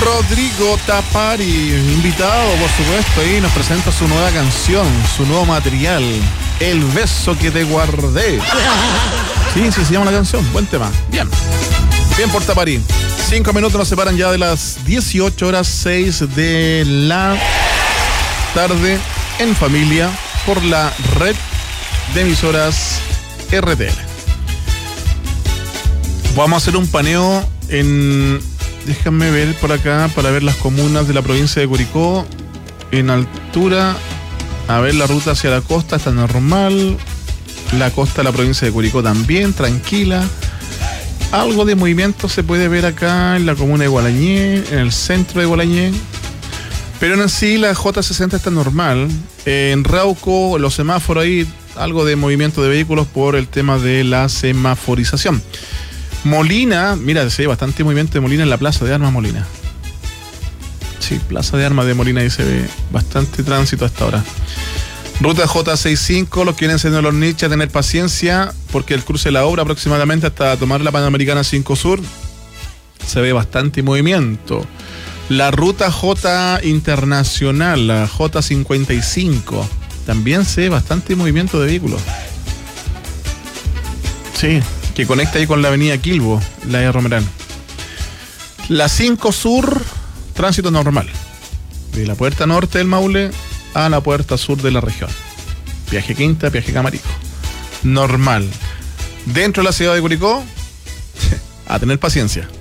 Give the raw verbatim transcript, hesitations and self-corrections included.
Rodrigo Tapari, invitado por supuesto, y nos presenta su nueva canción, su nuevo material, El beso que te guardé. Sí, sí, se llama la canción, buen tema. Bien, bien por Tapari. Cinco minutos nos separan ya de las dieciocho horas seis de la tarde en familia por la red de emisoras R T L. Vamos a hacer un paneo en... Déjame ver por acá para ver las comunas de la provincia de Curicó. En altura, a ver, la ruta hacia la costa está normal. La costa de la provincia de Curicó también, tranquila. Algo de movimiento se puede ver acá en la comuna de Gualañé, en el centro de Gualañé. Pero en sí la J sesenta está normal. En Rauco, los semáforos ahí, algo de movimiento de vehículos por el tema de la semaforización. Molina, mira, se ve bastante movimiento de Molina en la Plaza de Armas Molina. Sí, Plaza de Armas de Molina, ahí se ve bastante tránsito hasta ahora. Ruta J sesenta y cinco, los que vienen siendo los nichos, tener paciencia, porque el cruce de la obra aproximadamente hasta tomar la Panamericana cinco Sur, se ve bastante movimiento. La ruta J Internacional, la J cincuenta y cinco, también se ve bastante movimiento de vehículos. Sí, que conecta ahí con la avenida Quilbo, la de Romerán. La cinco Sur, tránsito normal. De la puerta norte del Maule a la puerta sur de la región. Viaje Quinta, viaje Camarico. Normal. Dentro de la ciudad de Curicó, a tener paciencia.